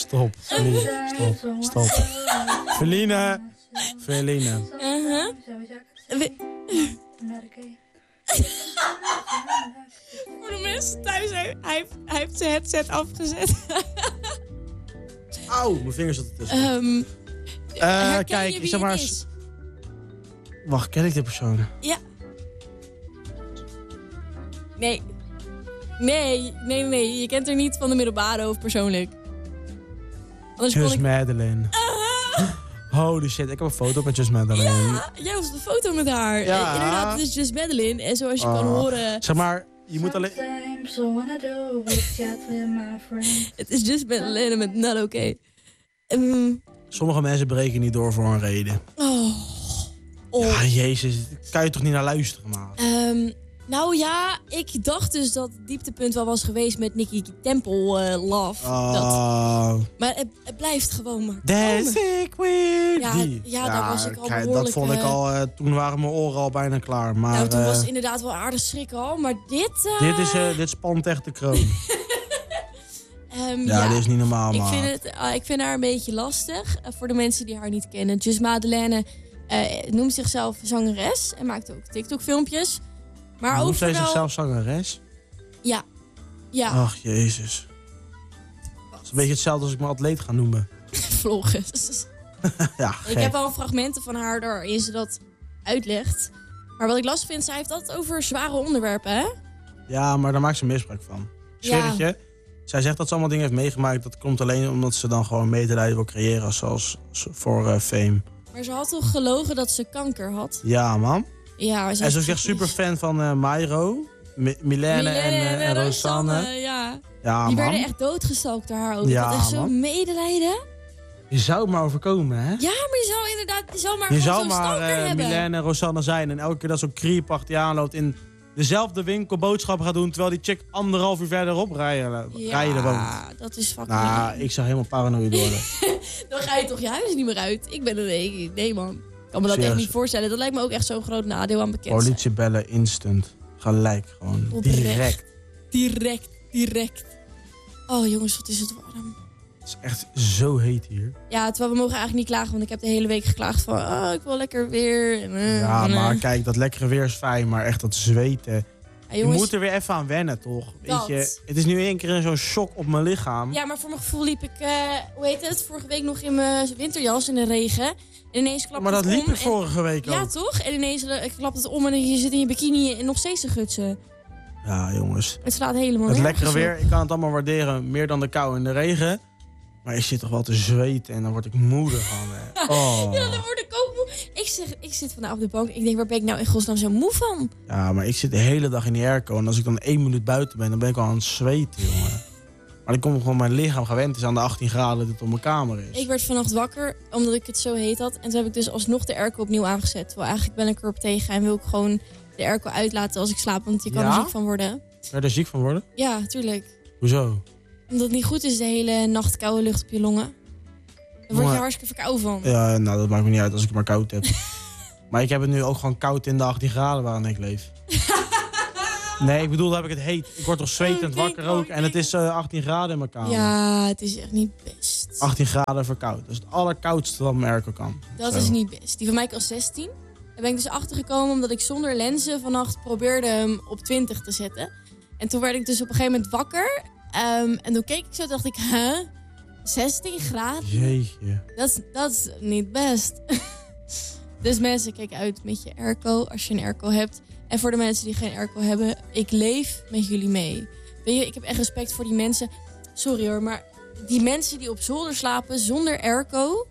Stop. Feline. Voor de mensen thuis, hij heeft zijn headset afgezet. Auw, mijn vingers zitten tussen. Kijk, je wie zeg maar... het is? Wacht, ken ik dit persoon? Ja. Nee. Je kent haar niet van de middelbare of persoonlijk. Just Madeleine. Holy shit, ik heb een foto met Just Madeleine. Ja, jij was op de foto met haar. Ja. Inderdaad, het is Just Madeleine. En zoals je kan horen... Zeg maar, je moet alleen... Het is Just Madeleine met Not Okay. Sommige mensen breken niet door voor een reden. Oh. Ja, jezus, kan je toch niet naar luisteren, maat? Nou ja, ik dacht dus dat het dieptepunt wel was geweest met Nicky Temple Love. Maar het blijft gewoon maar Dancing with ja, daar was ik al behoorlijk... Dat vond ik al, toen waren mijn oren al bijna klaar. Maar, nou, toen was het inderdaad wel aardig schrik al, maar dit... Dit spant echt de kroon. Ja, dit is niet normaal, man. Ik vind haar een beetje lastig. Voor de mensen die haar niet kennen. Just Madeleine noemt zichzelf zangeres en maakt ook TikTok-filmpjes. Maar noemt zij zichzelf zangeres? Ja. Ach, jezus. Het is een beetje hetzelfde als ik me atleet ga noemen. Vloggers. Ja, ik heb al fragmenten van haar waarin ze dat uitlegt. Maar wat ik lastig vind, zij heeft dat over zware onderwerpen, hè? Ja, maar daar maakt ze misbruik van. Sfeertje. Zij zegt dat ze allemaal dingen heeft meegemaakt. Dat komt alleen omdat ze dan gewoon medelijden wil creëren zoals voor fame. Maar ze had toch gelogen dat ze kanker had? Ja, man. Ja, en ze is ook echt super fan van Mairo, Milène en Rosanne. Ja, die werden echt doodgestalkt door haar ook. Ja, ik had echt zo'n medelijden. Je zou het maar overkomen, hè? Ja, maar je zou inderdaad zo'n stalker hebben. Milène en Rosanne zijn. En elke keer dat zo'n creep achter je aanloopt in dezelfde winkel boodschappen gaat doen, terwijl die chick 1,5 uur verderop rijden woont. Ja, dat is fucking... Ik zou helemaal paranoïde worden. Dan ga je toch je huis niet meer uit. Ik ben nee man. Ik kan me dat echt niet voorstellen. Dat lijkt me ook echt zo'n groot nadeel aan bekend. Politie bellen instant. Gelijk gewoon. Direct. Oh jongens, wat is het warm. Het is echt zo heet hier. Ja, terwijl we mogen eigenlijk niet klagen, want ik heb de hele week geklaagd van... ik wil lekker weer. Maar kijk, dat lekkere weer is fijn, maar echt dat zweten... Ja, jongens, je moet er weer even aan wennen, toch? Weet je, het is nu 1 keer zo'n shock op mijn lichaam. Ja, maar voor mijn gevoel liep ik, vorige week nog in mijn winterjas in de regen. En ineens klapt maar het om. Maar dat liep ik vorige week ook. Ja, toch? En ineens klapt het om en je zit in je bikini en nog steeds te gutsen. Ja, jongens. Het slaat helemaal het lekkere weer, ik kan het allemaal waarderen. Meer dan de kou en de regen. Maar ik zit toch wel te zweten en dan word ik moe van. Oh. Ja, dan word ik ook moe. Ik zit vanavond op de bank. Ik denk, waar ben ik nou in godsnaam zo moe van? Ja, maar ik zit de hele dag in die airco. En als ik dan 1 minuut buiten ben, dan ben ik al aan het zweten, jongen. Maar dan komt gewoon mijn lichaam gewend is aan de 18 graden dat het op mijn kamer is. Ik werd vannacht wakker, omdat ik het zo heet had. En toen heb ik dus alsnog de airco opnieuw aangezet. Terwijl eigenlijk ben ik erop tegen en wil ik gewoon de airco uitlaten als ik slaap. Want je kan er ziek van worden. Kan je er ziek van worden? Ja, tuurlijk. Hoezo? Omdat het niet goed is, de hele nacht koude lucht op je longen. Daar word je hartstikke verkouden van. Ja, nou dat maakt me niet uit als ik het maar koud heb. Maar ik heb het nu ook gewoon koud in de 18 graden waarin ik leef. Nee, ik bedoel, dan heb ik het heet. Ik word toch zwetend wakker ook. En het is 18 graden in mijn kamer. Ja, het is echt niet best. 18 graden verkoud. Dat is het allerkoudste wat mijn airco kan. Dat is niet best. Die van mij kan 16. Daar ben ik dus achtergekomen omdat ik zonder lenzen vannacht probeerde hem op 20 te zetten. En toen werd ik dus op een gegeven moment wakker. En toen keek ik zo en dacht ik, 16 graden? Jeetje. Dat is niet best. Dus mensen, kijk uit met je airco als je een airco hebt. En voor de mensen die geen airco hebben, ik leef met jullie mee. Weet je, ik heb echt respect voor die mensen. Sorry hoor, maar die mensen die op zolder slapen zonder airco.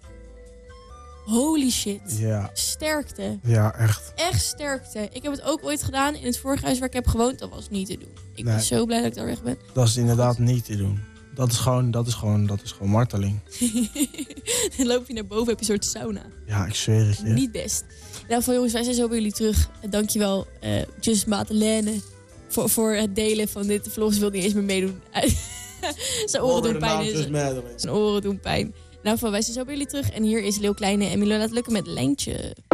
Holy shit. Ja. Sterkte. Ja, echt. Echt sterkte. Ik heb het ook ooit gedaan in het vorige huis waar ik heb gewoond. Dat was niet te doen. Ik ben zo blij dat ik daar weg ben. Dat is inderdaad niet te doen. Dat is gewoon marteling. Dan loop je naar boven, heb je een soort sauna. Ja, ik zweer het je. Niet best. Nou, van jongens, wij zijn zo bij jullie terug. Dankjewel, Just Madeleine, voor het delen van dit. De vlogs wil niet eens meer meedoen. Zijn oren doen pijn. Zijn oren doen pijn. Nou, wij zijn zo bij jullie terug. En hier is Leeuw Kleine en Milo laat lukken met Lijntje.